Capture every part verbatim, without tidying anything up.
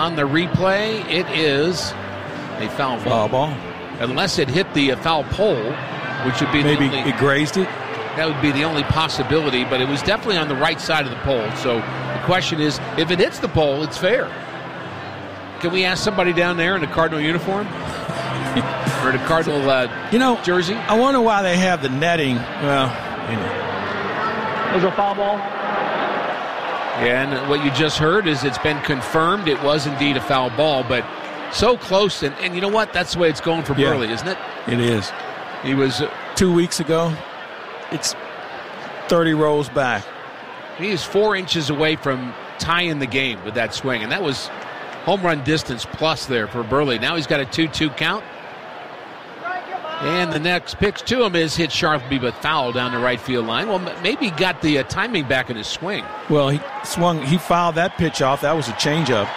on the replay, it is a foul ball. Foul ball. Unless it hit the uh, foul pole, which would be Maybe the only, it grazed it. That would be the only possibility, but it was definitely on the right side of the pole. So the question is, if it hits the pole, it's fair. Can we ask somebody down there in a Cardinal uniform? Or the Cardinal uh, you know, jersey? I wonder why they have the netting. Well, anyway. There's a foul ball. And what you just heard is it's been confirmed it was indeed a foul ball, but so close. And, and you know what? That's the way it's going for Yeah. Burley, isn't it? It is. He was uh, Two weeks ago, it's thirty rows back. he is four inches away from tying the game with that swing, and that was home run distance plus there for Burley. Now he's got a two two count. And the next pitch to him is hit sharply but foul down the right field line. Well, m- maybe he got the uh, timing back in his swing. Well, he swung. He fouled that pitch off. That was a changeup.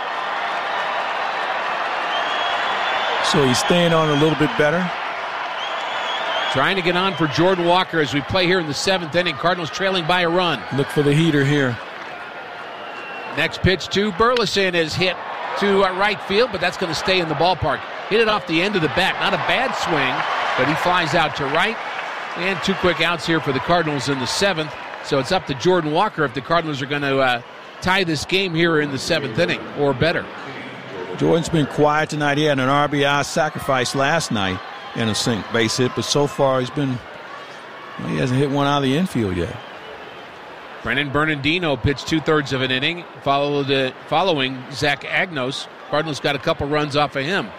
So he's staying on a little bit better. Trying to get on for Jordan Walker as we play here in the seventh inning. Cardinals trailing by a run. Look for the heater here. Next pitch to Burleson is hit to uh, right field, but that's going to stay in the ballpark. Hit it off the end of the bat. Not a bad swing, but he flies out to right. And two quick outs here for the Cardinals in the seventh. So it's up to Jordan Walker if the Cardinals are going to uh, tie this game here in the seventh inning or better. Jordan's been quiet tonight. He had an R B I sacrifice last night and a sink base hit, but so far he's been, well, he hasn't hit one out of the infield yet. Brennan Bernardino pitched two-thirds of an inning, followed, uh, following Zach Agnos. Cardinals got a couple runs off of him.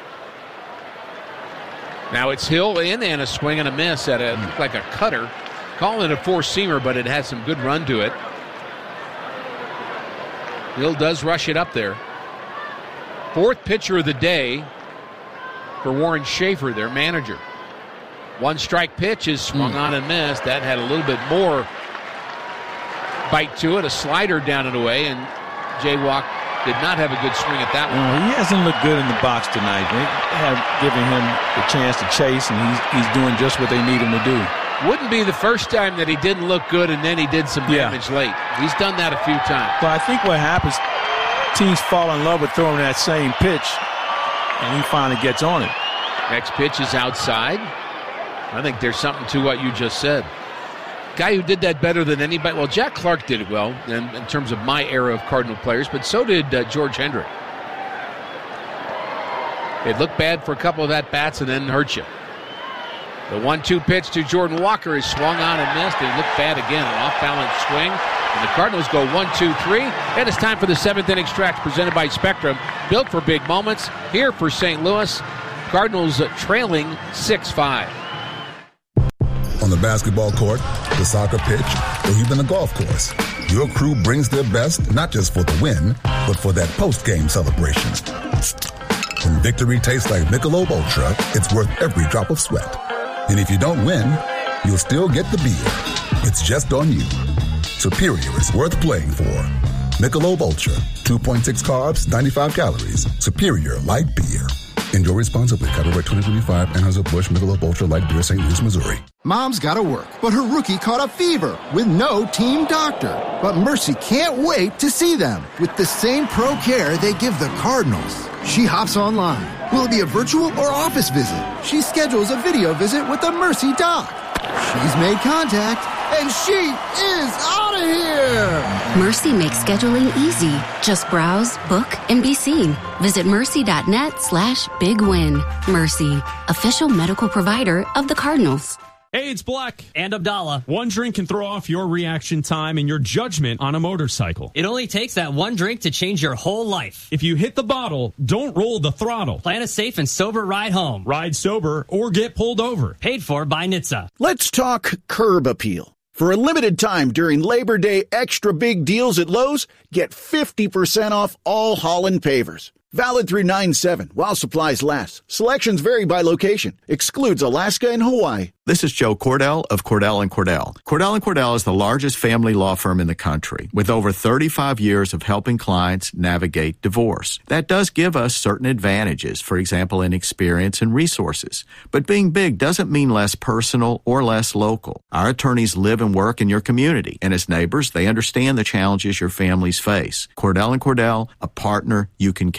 Now it's Hill in and a swing and a miss at a looked like a cutter. Calling it a four-seamer, but it has some good run to it. Hill does rush it up there. Fourth pitcher of the day for Warren Schaefer, their manager. One strike pitch is swung mm. on and missed. That had a little bit more bite to it, a slider down and away, and Jaywalk did not have a good swing at that one. No, he hasn't looked good in the box tonight. They have given him the chance to chase, and he's he's doing just what they need him to do. Wouldn't be the first time that he didn't look good and then he did some Yeah. damage late. He's done that a few times. But I think what happens, teams fall in love with throwing that same pitch, and he finally gets on it. Next pitch is outside. I think there's something to what you just said. Guy who did that better than anybody. Well, Jack Clark did it well in, in terms of my era of Cardinal players, but so did uh, George Hendrick. It looked bad for a couple of at-bats and then hurt you. The one two pitch to Jordan Walker is swung on and missed. It looked bad again, an off-balance swing. And the Cardinals go one, two, three. And it's time for the seventh inning stretch presented by Spectrum. Built for big moments. Here for Saint Louis. Cardinals trailing six five. On the basketball court, the soccer pitch, or even the golf course, your crew brings their best not just for the win, but for that post-game celebration. When victory tastes like Michelob Ultra, it's worth every drop of sweat. And if you don't win, you'll still get the beer. It's just on you. Superior is worth playing for. Michelob Ultra, two point six carbs, ninety-five calories. Superior light beer. Enjoy responsibly. Copyright twenty twenty-five, Anheuser-Busch Michelob Ultra Light Beer, Saint Louis, Missouri. Mom's gotta work, but her rookie caught a fever with no team doctor. But Mercy can't wait to see them with the same pro care they give the Cardinals. She hops online. Will it be a virtual or office visit? She schedules a video visit with the Mercy doc. She's made contact, and she is out of here! Mercy makes scheduling easy. Just browse, book, and be seen. Visit mercy.net slash big win. Mercy, official medical provider of the Cardinals. Hey, it's Black. And Abdallah. One drink can throw off your reaction time and your judgment on a motorcycle. It only takes that one drink to change your whole life. If you hit the bottle, don't roll the throttle. Plan a safe and sober ride home. Ride sober or get pulled over. Paid for by N H T S A. Let's talk curb appeal. For a limited time during Labor Day extra big deals at Lowe's, get fifty percent off all Holland pavers. Valid through nine seven while supplies last. Selections vary by location. Excludes Alaska and Hawaii. This is Joe Cordell of Cordell and Cordell. Cordell and Cordell is the largest family law firm in the country with over thirty-five years of helping clients navigate divorce. That does give us certain advantages, for example, in experience and resources. But being big doesn't mean less personal or less local. Our attorneys live and work in your community, and as neighbors, they understand the challenges your families face. Cordell and Cordell, a partner you can